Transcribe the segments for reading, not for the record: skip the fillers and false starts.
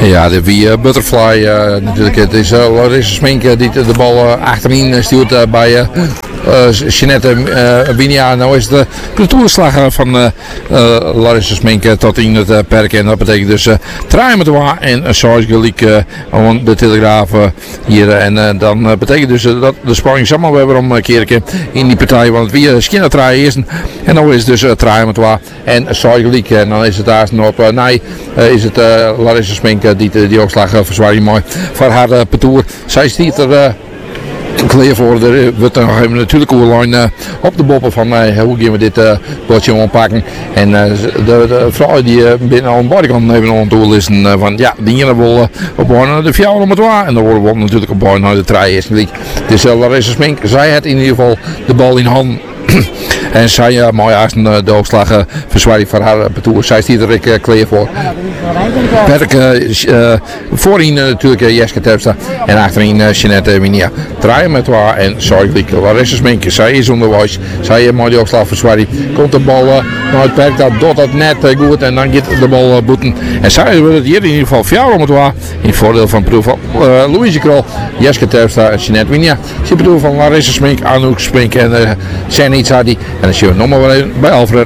Ja, de Butterfly natuurlijk. Het is Larissa Smink die de bal achterin stuurt bij Jeanette Winia. Nou is de retourslag van Larissa Smink tot in het perk. En dat betekent dus draaien met de waar en Sois Geliek aan de Telegraaf hier. En dan betekent dus dat de spanning samen hebben om Kerken in die partij. Want wie schinnen draaien eerst. En dan is dus draaien met de waar en Sois Geliek. En dan is het daar op nee, is het Larissa Smink die die opslag verzwaart mooi voor haar parcours. Zij stiert er klaar voor. Er wordt nog even natuurlijk online op de boppen van hoe gaan we dit bordje aanpakken. En de vrouw die binnen aan de buitenkant even aan toe listen van ja, die ene wil op naar de 400 en dan worden we natuurlijk op naar de 3 Dus Larissa Smink, zij het in ieder geval de bal in hand. En zij mooi als de opslag verzwaart voor haar parcours. Zij stiert er klaar voor. Perk voorin natuurlijk Jeske Terpstra en achterin Jeanette Winia. Draaien met waar en Soiglik. Larissa Smink, zij is onderwijs. Zij mooi die opslag verzwaart. Komt de bal naar het perk, dat doet het net goed en dan gaat de bal boeten. En zij wil het hier in ieder geval 400 waar. In voordeel van proef van Louise Krol, Jeske Terpstra en Jeanette Winia. Ze bedoel van Larissa Smink, Anouk Smink en Senit Sadi. En dan zien we nog maar weer bij Alfred.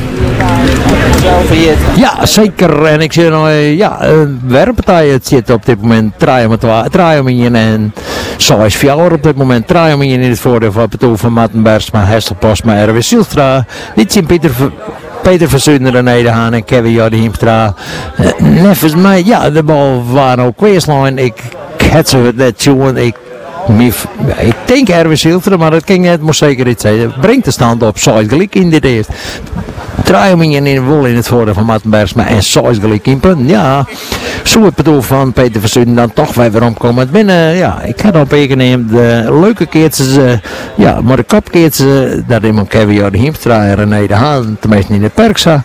Ja, zeker. En ik zie nog, werkpartij. Het zit op dit moment draaien en zoals 4 op dit moment draaien in het voordeel van het van Mattenbergs, maar Hesselpost, maar Erwin Silstra. Dit zien Peter van Zuiden, René de Haan en Kevin Jordi Hiemstra. Nevens mij, ja, de bal waren ook kweerslijn. Ik had ze net zien. Ik denk Erwin Silstra, maar dat ging net, moest zeker iets zijn. Brengt de stand op, zoals gelijk in dit eerst. Draaien in wol in het voordeel van Mattenbergsma en zoals gelijk in punten. Ja, zo het bedoel van Peter van Zuiden dan toch weer omkomen binnen. Ja, ik had op een de leuke keertjes, maar de kopkeertjes, dat iemand Kevin Jordi Hiemstra en René de Haan, tenminste in de perk zag.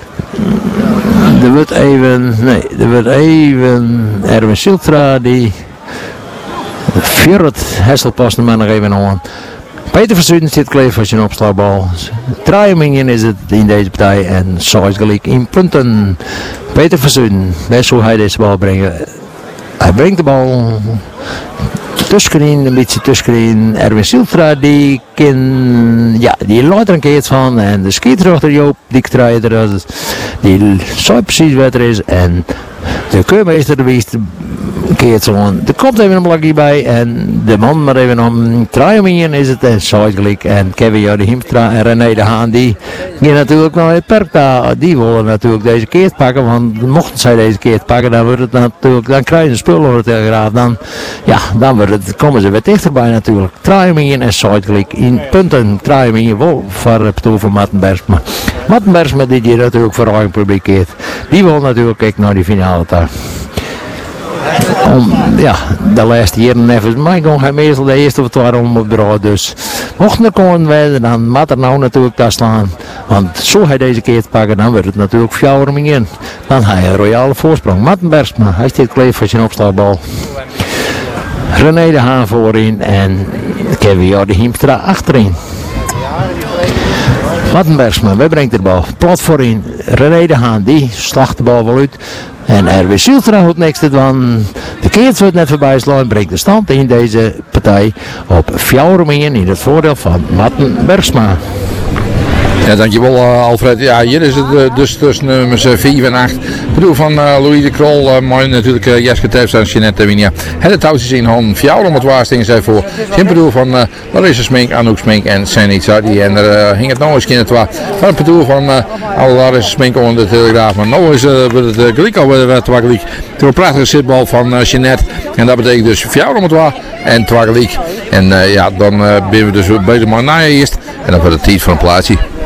Er wordt even Erwin Silstra die Fjord Hesselpost maar nog even aan. Peter van Zuiden zit klaar voor zijn opslagbal. Draaien is het in deze partij en zo is gelijk in punten. Peter van Zuiden, best hoe hij deze bal brengt. Hij brengt de bal tussenin, een beetje tussenin. Erwin Silstra die laat er een keer van en de schieter Joop die draait er die zo precies wat er is en de keurmeester de wist keert zo. Er komt even een blokje bij en de man maar even om draaien is het en zo gelijk en Kevin Jordi Hiemstra en René de Haan die gaan natuurlijk naar het perk daar. Die willen natuurlijk deze keer pakken, want mochten zij deze keer pakken dan wordt het natuurlijk, dan krijg je een spul over de Telegraaf, dan komen ze weer dichterbij natuurlijk. Draaien en zo gelijk in punten draaien wel voor het toer van Mattenbergsma. Mattenbergsma die hier natuurlijk voor eigen publiek keert. Die wil natuurlijk ook naar die finale daar. De laatste jaren even, maar ik ga meestal de eerste of het waarom op de rood, dus mochten er komen werden, dan moet er nou natuurlijk daar slaan, want zo hij deze keer te pakken, dan wordt het natuurlijk 4 in, dan ga je een royale voorsprong. Mattenbergsma, hij staat klaar voor zijn opslagbal. René de Haan voorin en Kevin Jordi Hiemstra achterin. Mattenbergsma, wij brengt de bal plat voorin. René de Haan, die slacht de bal wel uit. En Erwin Silstra houdt niks te doen. De keert wordt net voorbij slaan, brengt de stand in deze partij op 4 in het voordeel van Mattenbergsma. Ja, dankjewel Alfred. Ja, hier is het dus tussen nummers 4 en 8. Ik bedoel van Louise Krol, maar natuurlijk Jeske Terpstra en Jeanette Winia. Het touwtjes in handen. 400 waarstingen zijn voor. Geen bedoel van Larissa Smink, Anouk Smink en Senit Sadi. En er hing het nog eens in het waar. Van het bedoel van Larissa Smink onder de Telegraaf. Maar nu is het gelijk alweer wat gelijk. Door een prachtige zitbal van Jeanette. En dat betekent dus 400 waar en gelijk. En dan ben we dus bezig maar na eerst. En dan wordt het tijd voor een plaatsje.